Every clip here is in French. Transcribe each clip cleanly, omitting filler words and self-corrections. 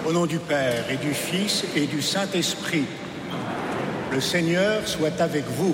Au nom du Père et du Fils et du Saint-Esprit, le Seigneur soit avec vous.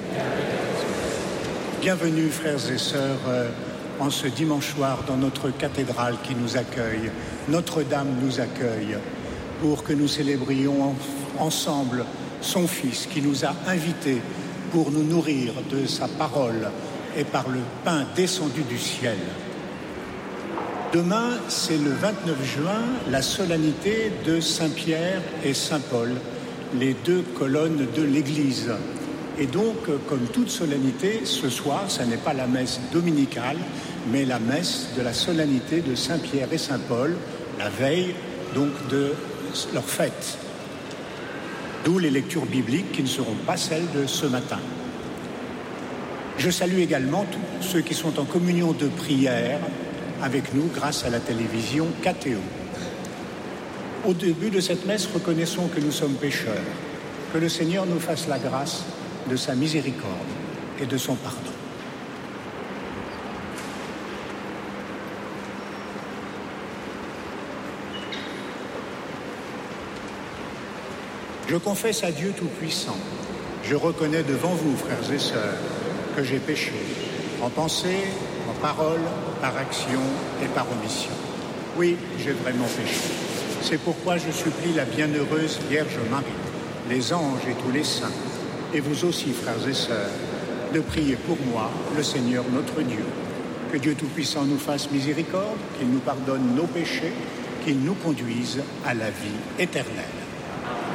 Bienvenue, frères et sœurs, en ce dimanche soir dans notre cathédrale qui nous accueille. Notre-Dame nous accueille pour que nous célébrions ensemble son Fils qui nous a invités pour nous nourrir de sa parole et par le pain descendu du ciel. Demain, c'est le 29 juin, la solennité de Saint-Pierre et Saint-Paul, les deux colonnes de l'Église. Et donc, comme toute solennité, ce soir, ce n'est pas la messe dominicale, mais la messe de la solennité de Saint-Pierre et Saint-Paul, la veille donc de leur fête. D'où les lectures bibliques qui ne seront pas celles de ce matin. Je salue également tous ceux qui sont en communion de prière avec nous grâce à la télévision KTO. Au début de cette messe, reconnaissons que nous sommes pécheurs, que le Seigneur nous fasse la grâce de sa miséricorde et de son pardon. Je confesse à Dieu Tout-Puissant, je reconnais devant vous, frères et sœurs, que j'ai péché, en pensée, en parole, par action et par omission. Oui, j'ai vraiment péché. C'est pourquoi je supplie la bienheureuse Vierge Marie, les anges et tous les saints, et vous aussi, frères et sœurs, de prier pour moi, le Seigneur notre Dieu. Que Dieu Tout-Puissant nous fasse miséricorde, qu'il nous pardonne nos péchés, qu'il nous conduise à la vie éternelle.